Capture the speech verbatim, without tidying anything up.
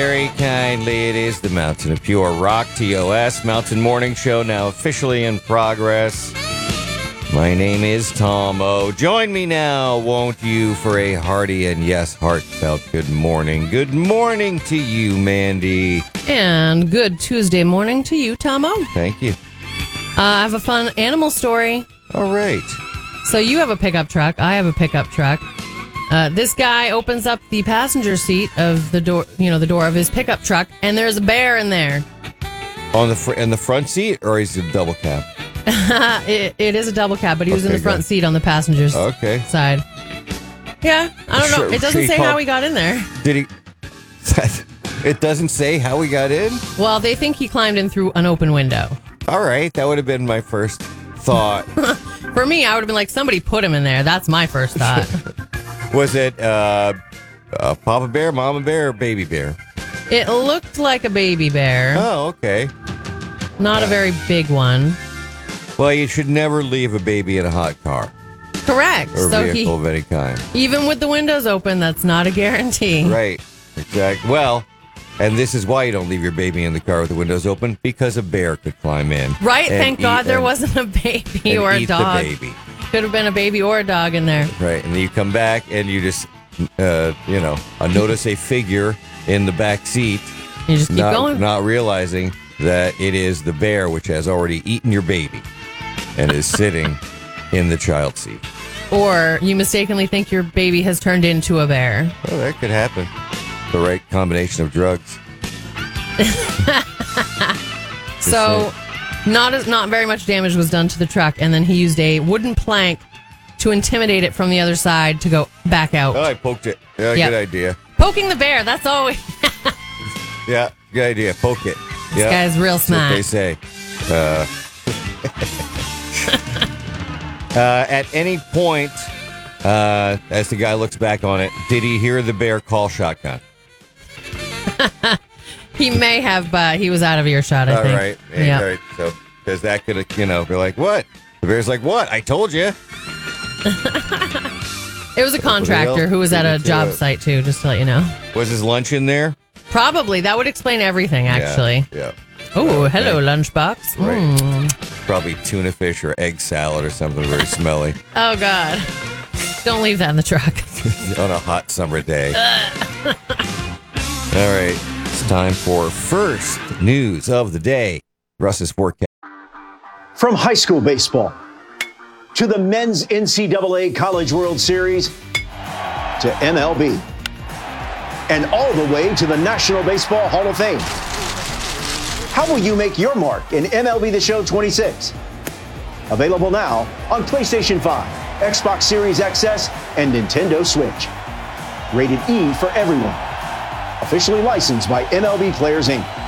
Very kindly, it is the Mountain of Pure Rock, T O S, Mountain Morning Show, now officially in progress. My name is Tom O. Join me now, won't you, for a hearty and, yes, heartfelt good morning. Good morning to you, Mandy. And good Tuesday morning to you, Tomo. Thank you. Uh, I have a fun animal story. All right. So you have a pickup truck. I have a pickup truck. Uh, this guy opens up the passenger seat of the door, you know, the door of his pickup truck, and there's a bear in there. On the fr- in the front seat, or is it a double cab? it, it is a double cab, but he was Okay, in the front good. seat on the passenger's Okay. side. Yeah, I don't know. Sure, It doesn't he say called- how he got in there. Did he? It doesn't say how we got in? Well, they think he climbed in through an open window. All right, that would have been my first thought. For me, I would have been like, somebody put him in there. That's my first thought. Was it uh, uh, Papa Bear, Mama Bear, or Baby Bear? It looked like a baby bear. Oh, okay. Not a very big one. Well, you should never leave a baby in a hot car Correct. or So vehicle he, of any kind. even with the windows open, that's not a guarantee. Right. Exactly. Well, and this is why you don't leave your baby in the car with the windows open, because a bear could climb in. Right. and Thank eat- God there and- wasn't a baby and or a eat dog. the baby. Could have been a baby or a dog in there. Right. And then you come back and you just, uh, you know, uh, notice a figure in the back seat. You just keep not, going. Not realizing that it is the bear which has already eaten your baby and is sitting in the child seat. Or you mistakenly think your baby has turned into a bear. Well, that could happen. The right combination of drugs. So not as, not very much damage was done to the truck, and then he used a wooden plank to intimidate it from the other side to go back out. Oh, I poked it. Yeah, Yep. good idea. Poking the bear, that's always... Yeah, good idea. Poke it. This Yeah, guy's real that's what smart. they say. Uh, uh, at any point, uh, as the guy looks back on it, did he hear the bear call shotgun? He may have, but he was out of earshot, I All think. right. Yeah, Yeah. all right. So, because that could have, you know, be like, what? The bear's like, what? I told you. It was a contractor who was at a job site, too, just to let you know. Was his lunch in there? Probably. That would explain everything, actually. Yeah. Oh, Okay. hello, lunchbox. Right. Mm. Probably tuna fish or egg salad or something very smelly Oh, God. Don't leave that in the truck. on a hot summer day. All right. It's time for first news of the day. Russ's forecast. From high school baseball to the men's N C double A College World Series to M L B and all the way to the National Baseball Hall of Fame. How will you make your mark in M L B The Show twenty-six? Available now on PlayStation five, Xbox Series X S, and Nintendo Switch. Rated E for everyone. Officially licensed by M L B Players Incorporated.